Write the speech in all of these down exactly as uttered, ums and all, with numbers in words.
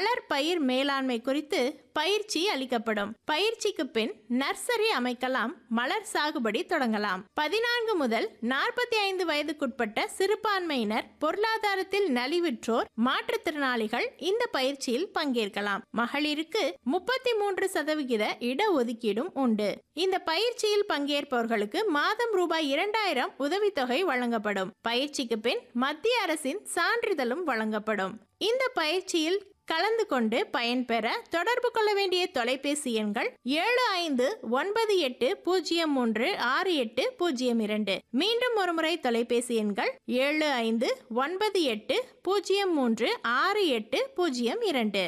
மலர் பயிர் மேலாண்மை குறித்து பயிற்சி அளிக்கப்படும். பயிற்சிக்கு பின் நர்சரி அமைக்கலாம், மலர் சாகுபடி தொடங்கலாம். பதினான்கு முதல் நாற்பத்தி ஐந்து வயதுக்குட்பட்ட சிறுபான்மையினர், பொருளாதாரத்தில் நலிவுற்றோர், மாற்றுத்திறனாளிகள் இந்த பயிற்சியில் பங்கேற்கலாம். மகளிருக்கு முப்பத்தி மூன்று சதவிகித இடஒதுக்கீடும் உண்டு. இந்த பயிற்சியில் பங்கேற்பவர்களுக்கு மாதம் ரூபாய் இரண்டாயிரம் உதவித்தொகை வழங்கப்படும். பயிற்சிக்கு பின் மத்திய அரசின் சான்றிதழும் வழங்கப்படும். இந்த பயிற்சியில் கலந்து கொண்டு பயன்பெற தொடர்பு கொள்ள வேண்டிய தொலைபேசி எண்கள் ஏழு ஐந்து ஒன்பது எட்டு பூஜ்ஜியம் மூன்று ஆறு எட்டு பூஜ்ஜியம் இரண்டு. மீண்டும் ஒருமுறை தொலைபேசி எண்கள் ஏழு ஐந்து ஒன்பது எட்டு பூஜ்ஜியம் மூன்று ஆறு எட்டு பூஜ்ஜியம் இரண்டு.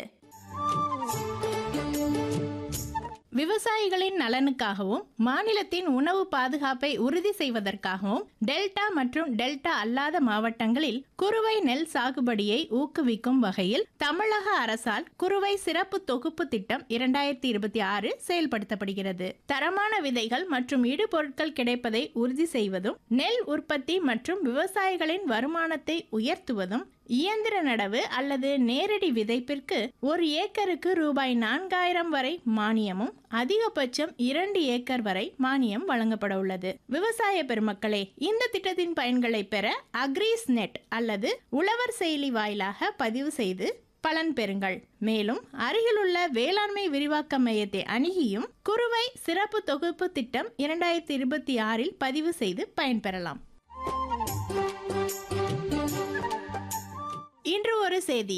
விவசாயிகளின் நலனுக்காகவும் மாநிலத்தின் உணவு பாதுகாப்பை உறுதி செய்வதற்காகவும் டெல்டா மற்றும் டெல்டா அல்லாத மாவட்டங்களில் குறுவை நெல் சாகுபடியை ஊக்குவிக்கும் வகையில் தமிழக அரசால் குறுவை சிறப்பு தொகுப்பு திட்டம் இரண்டாயிரத்தி இருபத்தி ஆறு செயல்படுத்தப்படுகிறது. தரமான விதைகள் மற்றும் இடுபொருட்கள் கிடைப்பதை உறுதி செய்வதும், நெல் உற்பத்தி மற்றும் விவசாயிகளின் வருமானத்தை உயர்த்துவதும், இயந்திர நடவு அல்லது நேரடி விதைப்பிற்கு ஒரு ஏக்கருக்கு ரூபாய் நான்காயிரம் வரை மானியமும், அதிகபட்சம் இரண்டு ஏக்கர் வரை மானியம் வழங்கப்பட உள்ளது. விவசாய பெருமக்களே, இந்த திட்டத்தின் பயன்களை பெற அக்ரிஸ் நெட் அல்லது உழவர் செயலி வாயிலாக பதிவு செய்து பலன் பெறுங்கள். மேலும் அருகிலுள்ள வேளாண்மை விரிவாக்க மையத்தை அணுகியும் குறுவை சிறப்பு தொகுப்பு திட்டம் இரண்டாயிரத்தி இருபத்தி ஆறில் பதிவு செய்து பயன்பெறலாம். இன்று ஒரு செய்தி.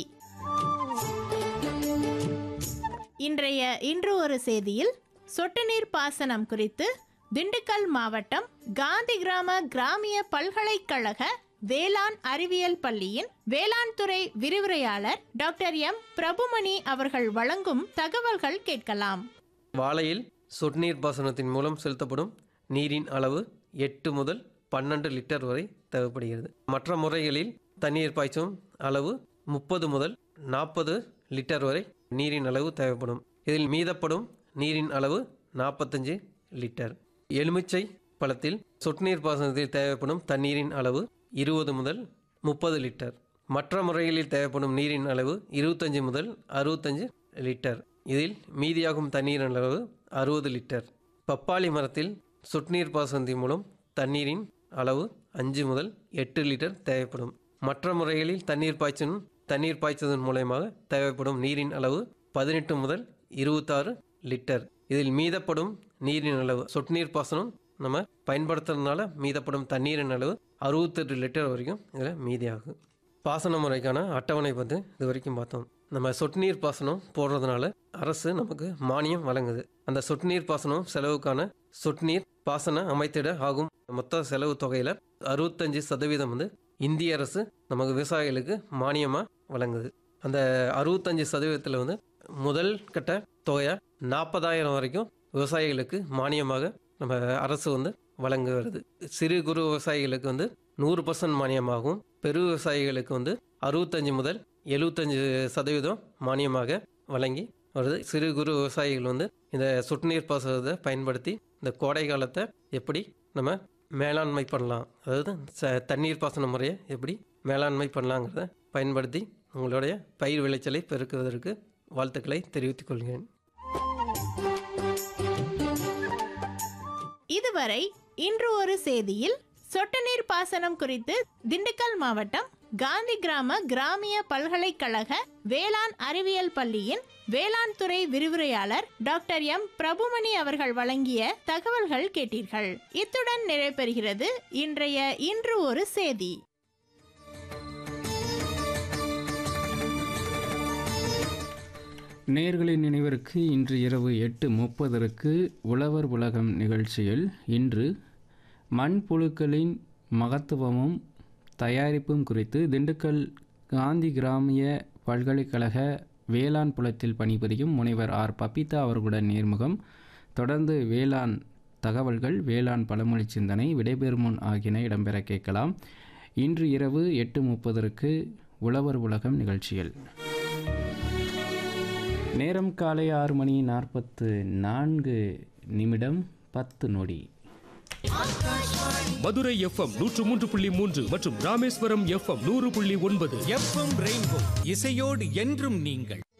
இன்றைய இன்று ஒரு செய்தியில் சொட்டு நீர் பாசனம் குறித்து திண்டுக்கல் மாவட்டம் காந்தி கிராம கிராமிய பல்கலைக்கழக வேளாண் அறிவியல் பள்ளியின் வேளாண் துறை விரிவுரையாளர் டாக்டர் எம் பிரபுமணி அவர்கள் வழங்கும் தகவல்கள் கேட்கலாம். வாழையில் சொட்டு நீர் பாசனத்தின் மூலம் செலுத்தப்படும் நீரின் அளவு எட்டு முதல் பன்னெண்டு லிட்டர் வரை தேவைப்படுகிறது. மற்ற முறைகளில் தண்ணீர் பாய்ச்சும் அளவு முப்பது முதல் நாற்பது லிட்டர் வரை நீரின் அளவு தேவைப்படும். இதில் மீதப்படும் நீரின் அளவு நாற்பத்தஞ்சு லிட்டர். எலுமிச்சை பழத்தில் சொட்டு நீர் பாசனத்தில் தேவைப்படும் தண்ணீரின் அளவு இருபது முதல் முப்பது லிட்டர். மற்ற முறைகளில் தேவைப்படும் நீரின் அளவு இருபத்தஞ்சு முதல் அறுபத்தஞ்சு லிட்டர். இதில் மீதியாகும் தண்ணீரின் அளவு அறுபது லிட்டர். பப்பாளி மரத்தில் சொட்டு நீர் பாசனத்தின் மூலம் தண்ணீரின் அளவு அஞ்சு முதல் எட்டு லிட்டர் தேவைப்படும். மற்ற முறைகளில் தண்ணீர் பாய்ச்சும் தண்ணீர் பாய்ச்சதன் மூலமாக தேவைப்படும் நீரின் அளவு பதினெட்டு முதல் இருபத்தாறு லிட்டர். இதில் மீதப்படும் நீரின் அளவு சொட்டு நீர் பாசனம் நம்ம பயன்படுத்துறதுனால மீதப்படும் தண்ணீரின் அளவு அறுபத்தெட்டு லிட்டர் வரைக்கும் இதில் மீதியாகும். பாசன முறைக்கான அட்டவணை வந்து இது வரைக்கும் பார்த்தோம். நம்ம சொட்டு நீர் பாசனம் போடுறதுனால அரசு நமக்கு மானியம் வழங்குது. அந்த சொட்டு நீர் பாசனம் செலவுக்கான சொட்டு நீர் பாசன அமைத்திட ஆகும் மொத்த செலவு தொகையில் அறுபத்தஞ்சு சதவீதம் வந்து இந்திய அரசு நமக்கு விவசாயிகளுக்கு மானியமாக வழங்குது. அந்த அறுபத்தஞ்சு சதவீதத்தில் வந்து முதல் கட்ட தொகையாக நாற்பதாயிரம் வரைக்கும் விவசாயிகளுக்கு மானியமாக நம்ம அரசு வந்து வழங்க வருது. சிறு குறு விவசாயிகளுக்கு வந்து நூறு பர்சன்ட் மானியமாகவும், பெரு விவசாயிகளுக்கு வந்து அறுபத்தஞ்சு முதல் எழுபத்தஞ்சு சதவீதம் மானியமாக வழங்கி வருது. சிறு குறு விவசாயிகள் வந்து இந்த சொட்டு நீர் பாசனத்தை பயன்படுத்தி இந்த கோடை காலத்தை எப்படி நம்ம மேலாண்மை பண்ணலாம், அதாவது ச தண்ணீர் பாசன முறையை எப்படி மேலாண்மை பண்ணலாங்கிறத பயன்படுத்தி உங்களுடைய பயிர் விளைச்சலை பெருக்குவதற்கு வாழ்த்துக்களை தெரிவித்துக் கொள்கிறேன். இதுவரை இன்று ஒரு செய்தியில் சொட்டு நீர் பாசனம் குறித்து திண்டுக்கல் மாவட்டம் காந்தி கிராம கிராமிய பல்கலைக்கழக வேளாண் அறிவியல் பள்ளியின் வேளாண் துறை விரிவுரையாளர் டாக்டர் எம் பிரபுமணி அவர்கள் வழங்கிய தகவல்கள் கேட்டீர்கள். இத்துடன் நிறைவு இன்றைய இன்று ஒரு செய்தி. நேயர்களின் நினைவிற்கு இன்று இரவு எட்டு முப்பதற்கு உழவர் உலகம் நிகழ்ச்சியில் இன்று மண்புழுக்களின் மகத்துவமும் தயாரிப்பும் குறித்து திண்டுக்கல் காந்தி கிராமிய பல்கலைக்கழக வேளாண் புலத்தில் பணிபுரியும் முனைவர் ஆர் பபிதா அவர்களுடன் நேர்முகம். தொடர்ந்து வேளாண் தகவல்கள், வேளாண் பழமொழி சிந்தனை, விடைபெறும் முன் ஆகியன இடம்பெற கேட்கலாம். இன்று இரவு எட்டு முப்பதற்கு உழவர் உலகம் நிகழ்ச்சியில். நேரம் காலை ஆறு மணி நாற்பத்து நான்கு நிமிடம் பத்து நொடி. மதுரை எஃப்எம் நூற்று மூன்று புள்ளி மூன்று மற்றும் ராமேஸ்வரம் எஃப்எம் நூறு புள்ளி ஒன்பது. எஃப்எம் ரெயின்போ இசையோடு என்றும் நீங்கள்.